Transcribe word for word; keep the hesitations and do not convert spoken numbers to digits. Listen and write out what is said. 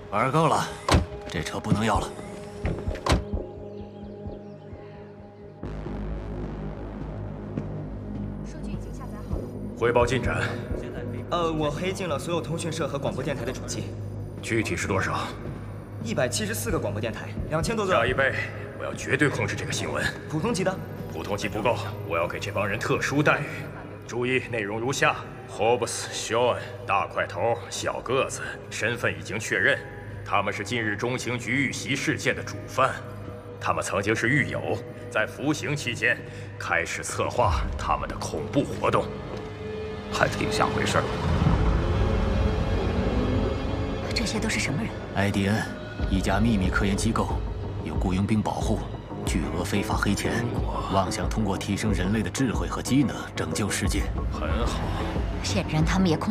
玩够了，这车不能要了。 数据已经下载好了。 汇报进展。 呃，我黑进了所有通讯社和广播电台的主机， 具体是多少？ 一百七十四个广播电台，两千多个。 加一倍，我要绝对控制这个新闻。 普通级的？ 普通级不够，我要给这帮人特殊待遇。注意，内容如下 ：Hobbs、Sean， 大块头、小个子，身份已经确认，他们是近日中情局遇袭事件的主犯，他们曾经是狱友，在服刑期间开始策划他们的恐怖活动， 还挺像回事儿。 这些都是什么人 ？I D N， 一家秘密科研机构，有雇佣兵保护。 巨额非法黑钱，妄想通过提升人类的智慧和机能拯救世界。 很好。 显然他们也控。